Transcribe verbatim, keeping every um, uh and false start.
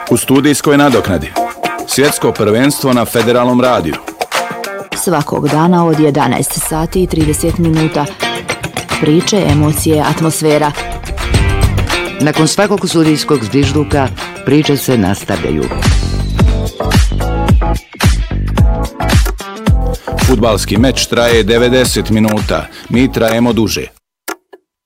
U studijskoj nadoknadi. Svjetsko prvenstvo na Federalnom radiju. Svakog dana od jedanaest sati i trideset minuta. Priče, emocije, atmosfera. Nakon svakog sudijskog zvižduka priče se nastavljaju. Fudbalski meč traje devedeset minuta, mi trajemo duže.